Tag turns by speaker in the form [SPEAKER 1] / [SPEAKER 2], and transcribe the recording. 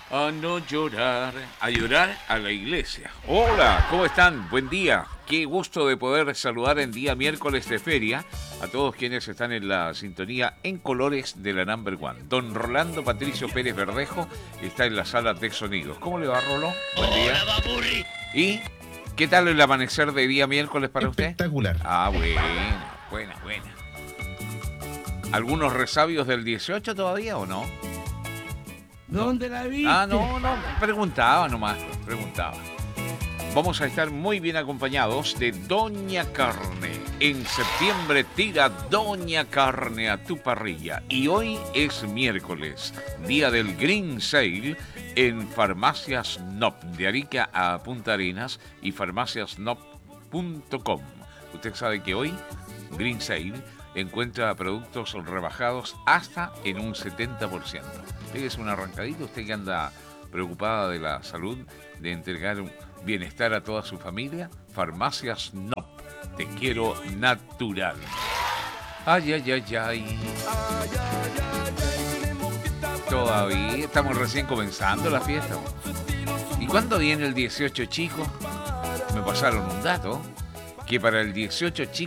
[SPEAKER 1] A no llorar, a llorar a la iglesia. Hola, ¿cómo están? Buen día. Qué gusto de poder saludar en día miércoles de feria a todos quienes están en la sintonía en colores de la Number One. Don Rolando Patricio Pérez Verdejo está en la sala de sonidos. ¿Cómo le va, Rolón? Buen día.
[SPEAKER 2] Hola, papurri.
[SPEAKER 1] ¿Y qué tal el amanecer de día miércoles para usted?
[SPEAKER 3] Espectacular.
[SPEAKER 1] Ah, buena. ¿Algunos resabios del 18 todavía o no?
[SPEAKER 2] ¿Dónde la viste?
[SPEAKER 1] Ah, no, preguntaba nomás, preguntaba. Vamos a estar muy bien acompañados de Doña Carne. En septiembre tira Doña Carne a tu parrilla. Y hoy es miércoles, día del Green Sale en Farmacias NOP, de Arica a Punta Arenas y farmaciasnop.com. Usted sabe que hoy, Green Sale, encuentra productos rebajados hasta en un 70%. Pégase un arrancadito, usted que anda preocupada de la salud, de entregar un bienestar a toda su familia. Farmacias NOP, te quiero natural. Ay. Todavía estamos recién comenzando la fiesta. ¿Y cuándo viene el 18, chicos? Me pasaron un dato, que para el 18, chicos,